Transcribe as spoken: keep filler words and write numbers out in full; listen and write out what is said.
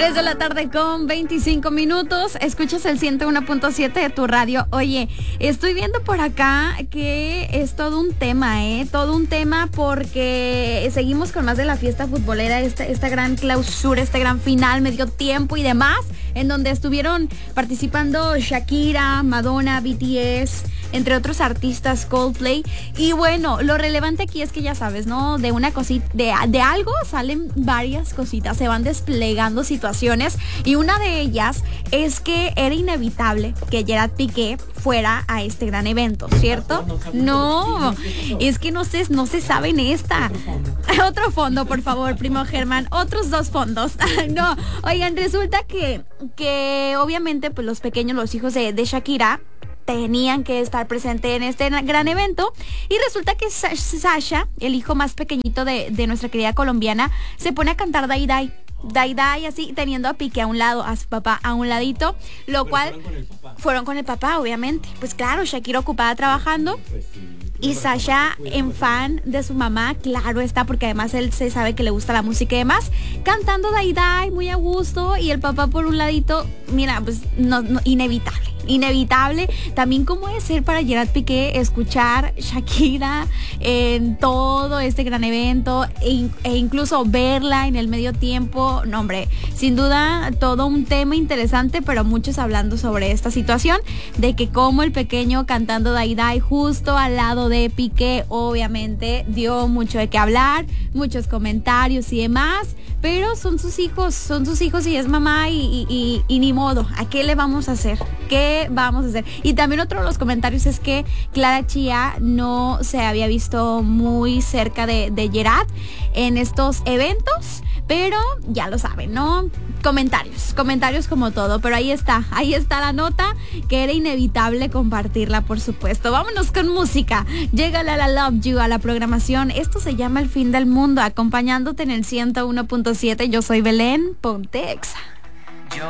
tres de la tarde con veinticinco minutos. Escuchas el ciento uno punto siete de tu radio. Oye, estoy viendo por acá que es todo un tema, ¿eh? Todo un tema porque seguimos con más de la fiesta futbolera, esta, esta gran clausura, este gran final, medio tiempo y demás, en donde estuvieron participando Shakira, Madonna, B T S, entre otros artistas, Coldplay. Y bueno, lo relevante aquí es que ya sabes, ¿no? De una cosita, de, de algo salen varias cositas, se van desplegando situaciones, y una de ellas es que era inevitable que Gerard Piqué fuera a este gran evento, ¿cierto? No, es que no se, no se sabe en esta. Otro fondo, por favor, primo Germán, otros dos fondos. No, oigan, resulta que, que obviamente pues los pequeños, los hijos de, de Shakira, tenían que estar presentes en este gran evento, y resulta que Sasha, el hijo más pequeñito de, de nuestra querida colombiana, se pone a cantar Dai Dai. Dai Dai, así, teniendo a Piqué a un lado, a su papá a un ladito, lo cual fueron con el papá, fueron con el papá obviamente. Pues claro, Shakira ocupada trabajando, y Sasha en fan de su mamá, claro está, porque además él se sabe que le gusta la música y demás, cantando Dai Dai muy a gusto, y el papá por un ladito. Mira, pues no, no, inevitable, inevitable. También cómo es ser para Gerard Piqué escuchar Shakira en todo este gran evento, e, e incluso verla en el medio tiempo. No, hombre, sin duda todo un tema interesante, pero muchos hablando sobre esta situación de que como el pequeño cantando Dai Dai justo al lado de Piqué, obviamente dio mucho de qué hablar, muchos comentarios y demás, pero son sus hijos, son sus hijos y es mamá, y, y, y, y ni modo, ¿a qué le vamos a hacer? ¿Qué vamos a hacer? Y también otro de los comentarios es que Clara Chía no se había visto muy cerca de, de Gerard en estos eventos, pero ya lo saben, ¿no? Comentarios, comentarios como todo, pero ahí está, ahí está la nota, que era inevitable compartirla, por supuesto. Vámonos con música. Llega la, la Love You a la programación. Esto se llama El Fin del Mundo, acompañándote en el ciento uno punto siete. Yo soy Belén, ponte Exa.